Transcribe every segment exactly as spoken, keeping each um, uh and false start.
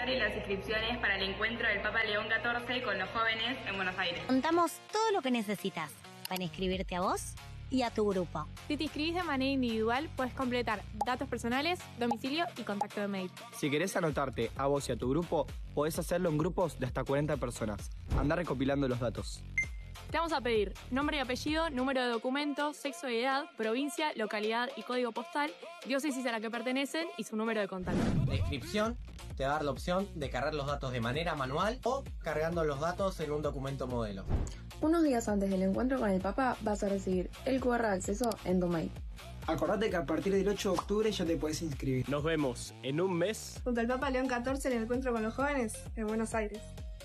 abre las inscripciones para el encuentro del Papa León catorce con los jóvenes en Buenos Aires. Contamos todo lo que necesitas para inscribirte a vos y a tu grupo. Si te inscribís de manera individual, puedes completar datos personales, domicilio y contacto de mail. Si querés anotarte a vos y a tu grupo, podés hacerlo en grupos de hasta cuarenta personas. Andá recopilando los datos. Te vamos a pedir nombre y apellido, número de documento, sexo y edad, provincia, localidad y código postal, diócesis a la que pertenecen y su número de contacto. La inscripción te va a dar la opción de cargar los datos de manera manual o cargando los datos en un documento modelo. Unos días antes del encuentro con el Papa vas a recibir el cu erre de acceso en tu mail. Acordate que a partir del ocho de octubre ya te podés inscribir. Nos vemos en un mes junto al Papa León catorce en el encuentro con los jóvenes en Buenos Aires.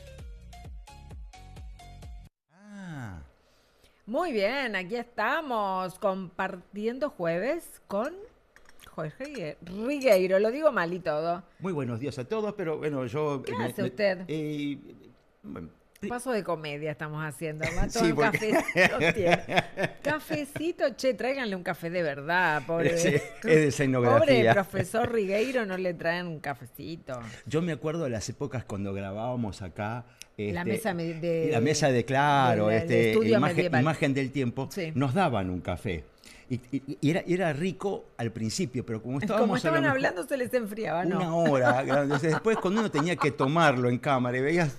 Ah. Muy bien, aquí estamos compartiendo jueves con Jorge Rigueiro. Lo digo mal y todo. Muy buenos días a todos, pero bueno, yo... ¿Qué me, hace me, usted? Eh, bueno, Paso de comedia estamos haciendo. Va a tomar sí, un porque... cafecito. Cafecito, che, tráiganle un café de verdad, pobre. Sí, es de escenografía. Pobre profesor Rigueiro, no le traen un cafecito. Yo me acuerdo de las épocas cuando grabábamos acá. Este, la mesa de... La mesa de, claro, de, este, de imagen, imagen del tiempo. Sí. Nos daban un café. Y, y, y era, era rico al principio, pero como estábamos como estaban mejor, hablando se les enfriaba, ¿no? Una hora. Después cuando uno tenía que tomarlo en cámara y veías...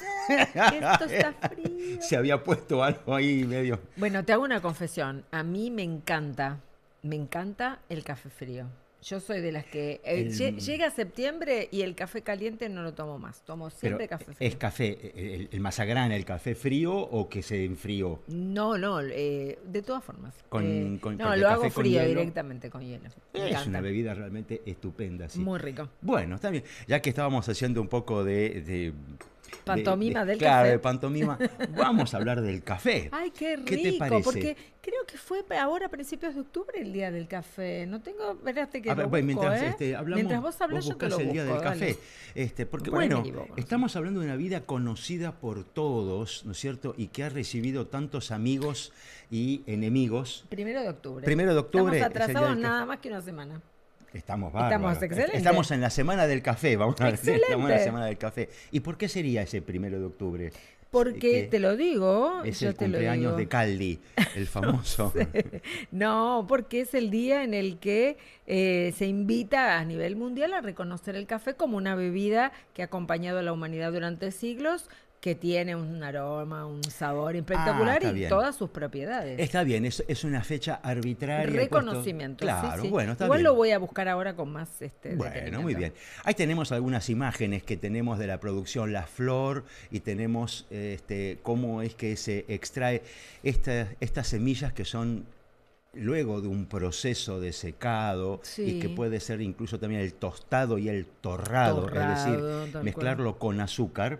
Esto está frío. Se había puesto algo ahí medio... Bueno, te hago una confesión. A mí me encanta, me encanta el café frío. Yo soy de las que eh, el... llega septiembre y el café caliente no lo tomo más. Tomo siempre Pero café frío. ¿Es café, el, el mazagrana, el café frío o que se enfrió? No, no, eh, de todas formas. Con, eh, con, no, con lo café hago con frío hielo. Directamente con hielo. Me es encanta. una bebida realmente estupenda. Sí. Muy rico. Bueno, está bien. Ya que estábamos haciendo un poco de... de pantomima de, de, del claro, café. de pantomima. Vamos a hablar del café. Ay, qué rico. ¿Qué te parece? Porque creo que fue ahora a principios de octubre el día del café. No tengo, espérate que a lo ver, busco, mientras, ¿eh? este, hablamos, mientras vos hablas, vos yo te lo el busco. día del dale. café. Este, porque por bueno, estamos hablando de una vida conocida por todos, ¿no es cierto? Y que ha recibido tantos amigos y enemigos. Primero de octubre. Primero de octubre. Estamos atrasados nada más que una semana. Estamos bárbaros. Estamos excelentes. Estamos en la semana del café, vamos a ver. Excelente. Estamos en la semana del café. ¿Y por qué sería ese primero de octubre? Porque te lo digo. Es yo el te cumpleaños lo digo. de Caldi, el famoso. no, sé. no, porque es el día en el que eh, se invita a nivel mundial a reconocer el café como una bebida que ha acompañado a la humanidad durante siglos, que tiene un aroma, un sabor espectacular ah, y bien. todas sus propiedades. Está bien, es, es una fecha arbitraria. Reconocimiento, puesto... Claro, sí, sí. bueno, está Igual bien. lo voy a buscar ahora con más este Bueno, muy bien. Ahí tenemos algunas imágenes que tenemos de la producción La Flor y tenemos este, cómo es que se extrae esta, estas semillas que son luego de un proceso de secado sí. y que puede ser incluso también el tostado y el torrado, torrado es decir, mezclarlo con azúcar.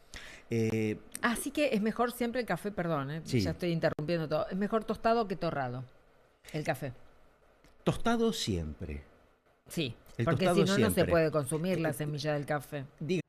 Eh, Así que es mejor siempre el café, perdón, eh, sí. ya estoy interrumpiendo todo. Es mejor tostado que torrado, el café. Tostado siempre. Sí, el porque tostado si no, siempre. no se puede consumir la semilla del café. Diga